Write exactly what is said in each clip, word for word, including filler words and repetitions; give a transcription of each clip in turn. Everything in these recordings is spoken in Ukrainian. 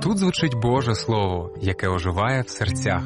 Тут звучить Боже Слово, яке оживає в серцях.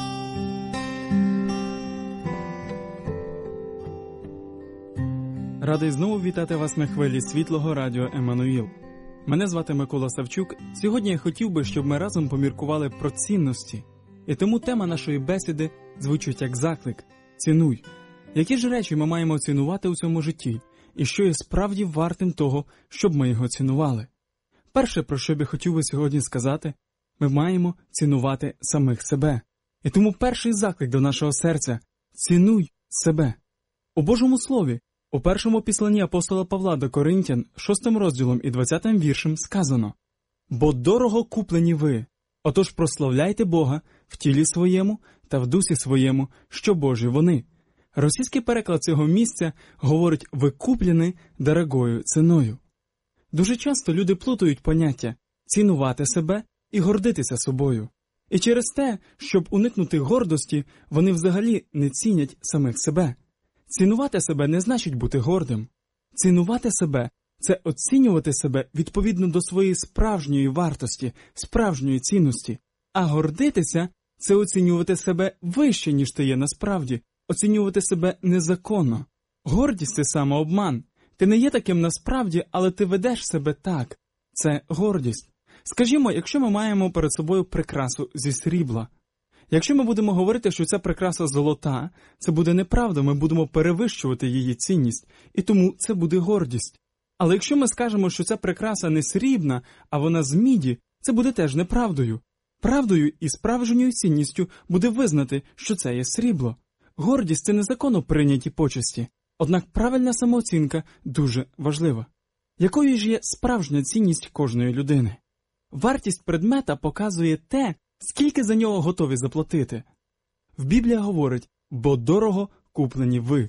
Радий знову вітати вас на хвилі світлого радіо «Еммануїл». Мене звати Микола Савчук. Сьогодні я хотів би, щоб ми разом поміркували про цінності. І тому тема нашої бесіди звучить як заклик «Цінуй». Які ж речі ми маємо цінувати у цьому житті? І що є справді вартим того, щоб ми його цінували? Перше, про що би хотів би сьогодні сказати, ми маємо цінувати самих себе. І тому перший заклик до нашого серця – цінуй себе. У Божому Слові, у першому післанні апостола Павла до Коринтян, шостим розділом і двадцятим віршем сказано: «Бо дорого куплені ви, отож прославляйте Бога в тілі своєму та в дусі своєму, що Божі вони». Російський переклад цього місця говорить «ви куплені дорогою ціною». Дуже часто люди плутають поняття «цінувати себе» і «гордитися собою». І через те, щоб уникнути гордості, вони взагалі не цінять самих себе. Цінувати себе не значить бути гордим. Цінувати себе – це оцінювати себе відповідно до своєї справжньої вартості, справжньої цінності. А гордитися – це оцінювати себе вище, ніж ти є насправді, оцінювати себе незаконно. Гордість – це самообман. Ти не є таким насправді, але ти ведеш себе так. Це гордість. Скажімо, якщо ми маємо перед собою прикрасу зі срібла. Якщо ми будемо говорити, що ця прикраса золота, це буде неправда, ми будемо перевищувати її цінність, і тому це буде гордість. Але якщо ми скажемо, що ця прикраса не срібна, а вона з міді, це буде теж неправдою. Правдою і справжньою цінністю буде визнати, що це є срібло. Гордість – це незаконно прийняті почесті. Однак правильна самооцінка дуже важлива. Якою ж є справжня цінність кожної людини? Вартість предмета показує те, скільки за нього готові заплатити. В Біблії говорить «бо дорого куплені ви».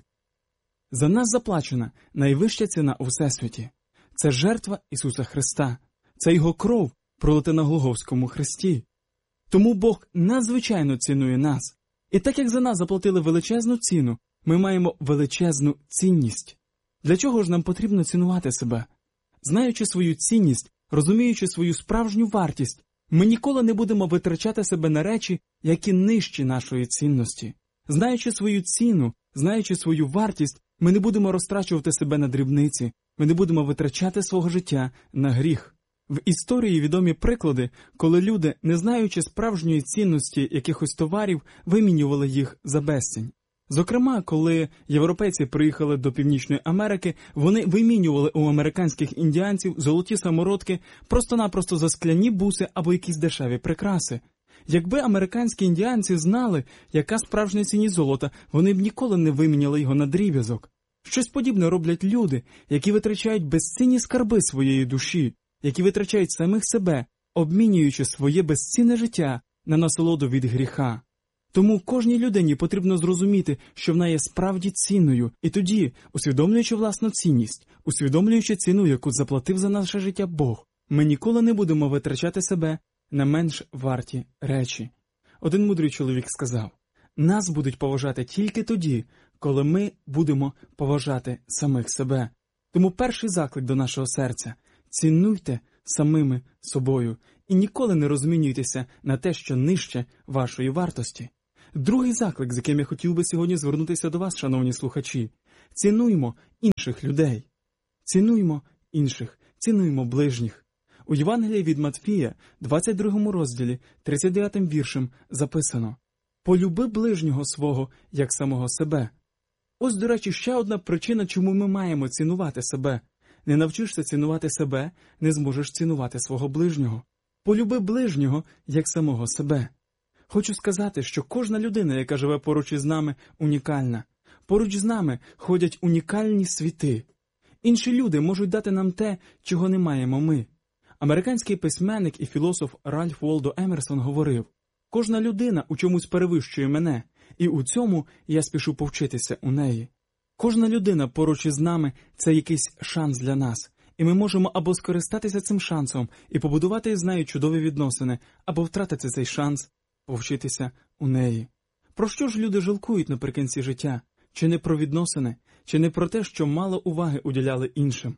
За нас заплачена найвища ціна у Всесвіті. Це жертва Ісуса Христа. Це Його кров, пролита на Голгофському хресті. Тому Бог надзвичайно цінує нас. І так як за нас заплатили величезну ціну, ми маємо величезну цінність. Для чого ж нам потрібно цінувати себе? Знаючи свою цінність, розуміючи свою справжню вартість, ми ніколи не будемо витрачати себе на речі, які нижчі нашої цінності. Знаючи свою ціну, знаючи свою вартість, ми не будемо розтрачувати себе на дрібниці, ми не будемо витрачати свого життя на гріх. В історії відомі приклади, коли люди, не знаючи справжньої цінності якихось товарів, вимінювали їх за безцінь. Зокрема, коли європейці приїхали до Північної Америки, вони вимінювали у американських індіанців золоті самородки просто-напросто за скляні буси або якісь дешеві прикраси. Якби американські індіанці знали, яка справжня цінність золота, вони б ніколи не виміняли його на дріб'язок. Щось подібне роблять люди, які витрачають безцінні скарби своєї душі, які витрачають самих себе, обмінюючи своє безцінне життя на насолоду від гріха. Тому кожній людині потрібно зрозуміти, що вона є справді цінною, і тоді, усвідомлюючи власну цінність, усвідомлюючи ціну, яку заплатив за наше життя Бог, ми ніколи не будемо витрачати себе на менш варті речі. Один мудрий чоловік сказав: «Нас будуть поважати тільки тоді, коли ми будемо поважати самих себе». Тому перший заклик до нашого серця – цінуйте самими собою і ніколи не розмінюйтеся на те, що нижче вашої вартості. Другий заклик, з яким я хотів би сьогодні звернутися до вас, шановні слухачі – цінуймо інших людей. Цінуймо інших, цінуймо ближніх. У Євангелії від Матфія, двадцять другому розділі, тридцять дев'ятим віршем записано: «Полюби ближнього свого, як самого себе». Ось, до речі, ще одна причина, чому ми маємо цінувати себе. Не навчишся цінувати себе, не зможеш цінувати свого ближнього. Полюби ближнього, як самого себе. Хочу сказати, що кожна людина, яка живе поруч із нами, унікальна. Поруч з нами ходять унікальні світи. Інші люди можуть дати нам те, чого не маємо ми. Американський письменник і філософ Ральф Волдо Емерсон говорив: «Кожна людина у чомусь перевищує мене, і у цьому я спішу повчитися у неї». Кожна людина поруч із нами – це якийсь шанс для нас, і ми можемо або скористатися цим шансом і побудувати із нею чудові відносини, або втратити цей шанс, повчитися у неї. Про що ж люди жалкують наприкінці життя? Чи не про відносини? Чи не про те, що мало уваги уділяли іншим?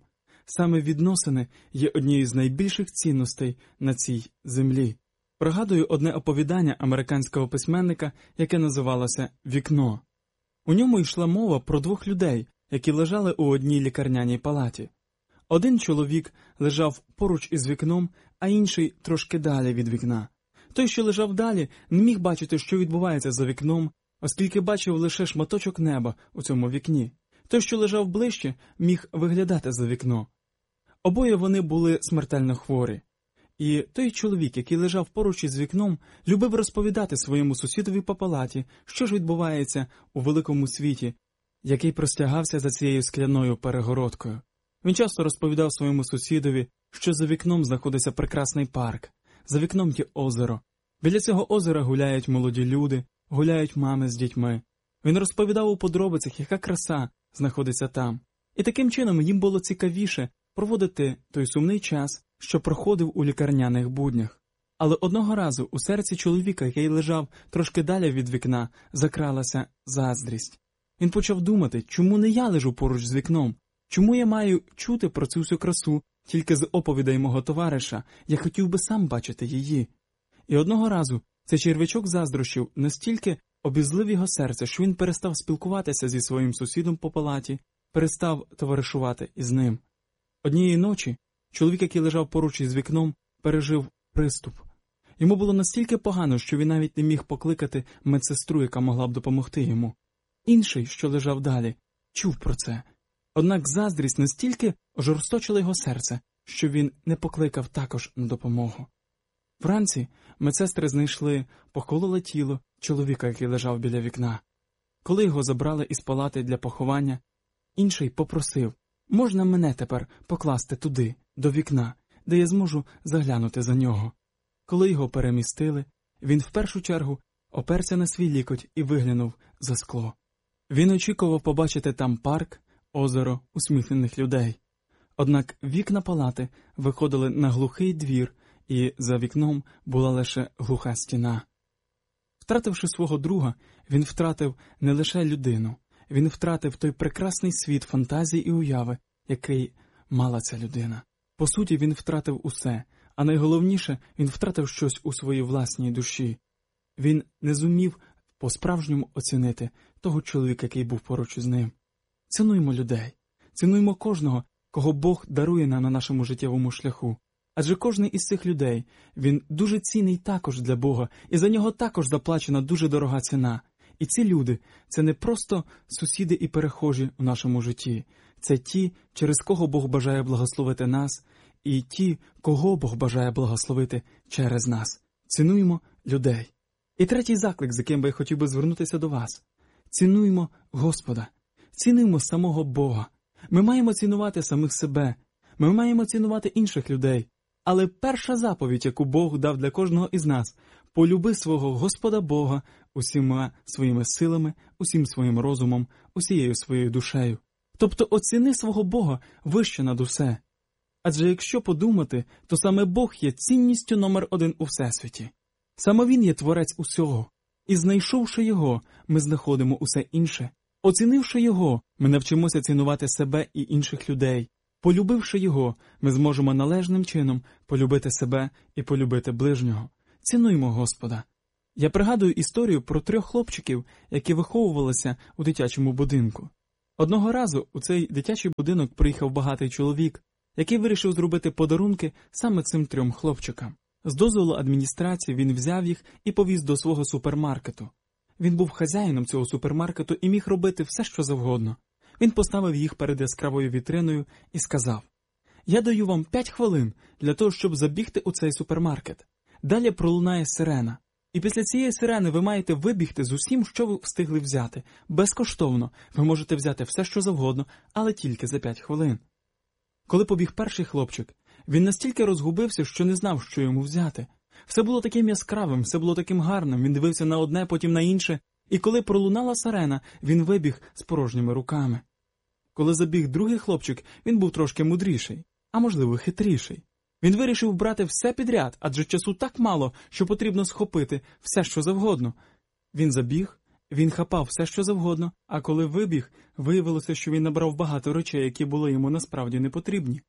саме відносини є однією з найбільших цінностей на цій землі. Пригадую одне оповідання американського письменника, яке називалося «Вікно». У ньому йшла мова про двох людей, які лежали у одній лікарняній палаті. Один чоловік лежав поруч із вікном, а інший трошки далі від вікна. Той, що лежав далі, не міг бачити, що відбувається за вікном, оскільки бачив лише шматочок неба у цьому вікні. Той, що лежав ближче, міг виглядати за вікно. Обоє вони були смертельно хворі. І той чоловік, який лежав поруч із вікном, любив розповідати своєму сусідові по палаті, що ж відбувається у великому світі, який простягався за цією скляною перегородкою. Він часто розповідав своєму сусідові, що за вікном знаходиться прекрасний парк, за вікном є озеро. Біля цього озера гуляють молоді люди, гуляють мами з дітьми. Він розповідав у подробицях, яка краса знаходиться там. І таким чином їм було цікавіше проводити той сумний час, що проходив у лікарняних буднях. Але одного разу у серці чоловіка, який лежав трошки далі від вікна, закралася заздрість. Він почав думати, чому не я лежу поруч з вікном? Чому я маю чути про цю всю красу тільки з оповідей мого товариша? Я хотів би сам бачити її. І одного разу цей черв'ячок заздрощів настільки обізлив його серце, що він перестав спілкуватися зі своїм сусідом по палаті, перестав товаришувати із ним. Однієї ночі чоловік, який лежав поруч із вікном, пережив приступ. Йому було настільки погано, що він навіть не міг покликати медсестру, яка могла б допомогти йому. Інший, що лежав далі, чув про це. Однак заздрість настільки ожорсточила його серце, що він не покликав також на допомогу. Вранці медсестри знайшли похололе тіло чоловіка, який лежав біля вікна. Коли його забрали із палати для поховання, інший попросив: «Можна мене тепер покласти туди, до вікна, де я зможу заглянути за нього?» Коли його перемістили, він в першу чергу оперся на свій лікоть і виглянув за скло. Він очікував побачити там парк, озеро, усміхнених людей. Однак вікна палати виходили на глухий двір, і за вікном була лише глуха стіна. Втративши свого друга, він втратив не лише людину, він втратив той прекрасний світ фантазії і уяви, який мала ця людина. По суті, він втратив усе, а найголовніше, він втратив щось у своїй власній душі. Він не зумів по-справжньому оцінити того чоловіка, який був поруч із ним. Цінуймо людей, цінуймо кожного, кого Бог дарує нам на нашому життєвому шляху. Адже кожний із цих людей, він дуже цінний також для Бога, і за нього також заплачена дуже дорога ціна. І ці люди – це не просто сусіди і перехожі у нашому житті. Це ті, через кого Бог бажає благословити нас, і ті, кого Бог бажає благословити через нас. Цінуймо людей. І третій заклик, з яким би я хотів би звернутися до вас. Цінуймо Господа. Цінуймо самого Бога. Ми маємо цінувати самих себе. Ми маємо цінувати інших людей. Але перша заповідь, яку Бог дав для кожного із нас – полюби свого Господа Бога усіма своїми силами, усім своїм розумом, усією своєю душею. Тобто оціни свого Бога вище над усе. Адже якщо подумати, то саме Бог є цінністю номер один у Всесвіті. Саме Він є творець усього. І знайшовши Його, ми знаходимо усе інше. Оцінивши Його, ми навчимося цінувати себе і інших людей. Полюбивши Його, ми зможемо належним чином полюбити себе і полюбити ближнього. Цінуймо Господа. Я пригадую історію про трьох хлопчиків, які виховувалися у дитячому будинку. Одного разу у цей дитячий будинок приїхав багатий чоловік, який вирішив зробити подарунки саме цим трьом хлопчикам. З дозволу адміністрації він взяв їх і повіз до свого супермаркету. Він був хазяїном цього супермаркету і міг робити все, що завгодно. Він поставив їх перед яскравою вітриною і сказав: «Я даю вам п'ять хвилин для того, щоб забігти у цей супермаркет. Далі пролунає сирена. І після цієї сирени ви маєте вибігти з усім, що ви встигли взяти. Безкоштовно. Ви можете взяти все, що завгодно, але тільки за п'ять хвилин». Коли побіг перший хлопчик, він настільки розгубився, що не знав, що йому взяти. Все було таким яскравим, все було таким гарним, він дивився на одне, потім на інше, і коли пролунала сирена, він вибіг з порожніми руками. Коли забіг другий хлопчик, він був трошки мудріший, а можливо хитріший. Він вирішив брати все підряд, адже часу так мало, що потрібно схопити все, що завгодно. Він забіг, він хапав все, що завгодно, а коли вибіг, виявилося, що він набрав багато речей, які були йому насправді не потрібні.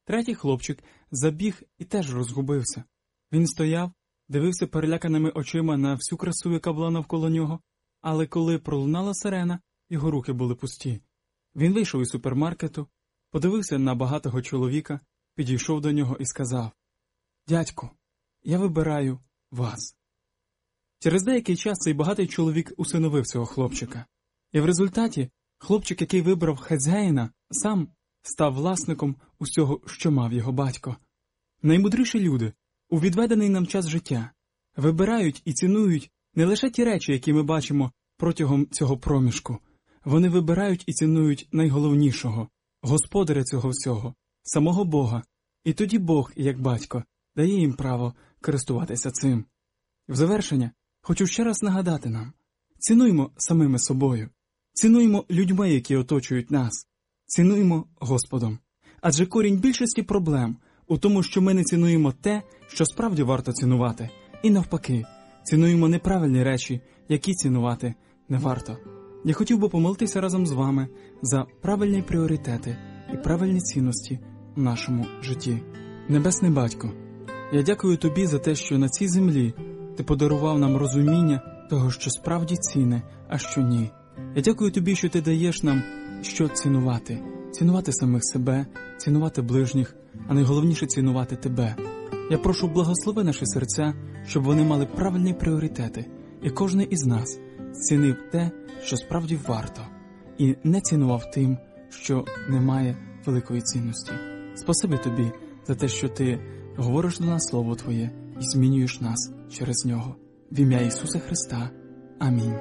Третій хлопчик забіг і теж розгубився. Він стояв, дивився переляканими очима на всю красу, яка була навколо нього, але коли пролунала сирена, його руки були пусті. Він вийшов із супермаркету, подивився на багатого чоловіка, підійшов до нього і сказав: «Дядьку, я вибираю вас». Через деякий час цей багатий чоловік усиновив цього хлопчика. І в результаті хлопчик, який вибрав хазяїна, сам став власником усього, що мав його батько. Наймудріші люди у відведений нам час життя вибирають і цінують не лише ті речі, які ми бачимо протягом цього проміжку. Вони вибирають і цінують найголовнішого – Господаря цього всього, самого Бога. І тоді Бог, як батько, дає їм право користуватися цим. В завершення хочу ще раз нагадати нам – цінуймо самими собою, цінуймо людьми, які оточують нас, цінуймо Господом. Адже корінь більшості проблем у тому, що ми не цінуємо те, що справді варто цінувати, і навпаки, цінуємо неправильні речі, які цінувати не варто. Я хотів би помолитися разом з вами за правильні пріоритети і правильні цінності в нашому житті. Небесний Батько, я дякую Тобі за те, що на цій землі Ти подарував нам розуміння того, що справді цінне, а що ні. Я дякую Тобі, що Ти даєш нам, що цінувати. Цінувати самих себе, цінувати ближніх, а найголовніше цінувати Тебе. Я прошу, благослови наші серця, щоб вони мали правильні пріоритети, і кожен із нас цінив те, що справді варто, і не цінував тим, що не має великої цінності. Спасибі Тобі за те, що Ти говориш до нас Слово Твоє і змінюєш нас через нього. В ім'я Ісуса Христа. Амінь.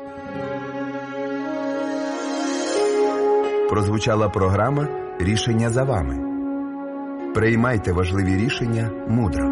Прозвучала програма «Рішення за вами». Приймайте важливі рішення мудро.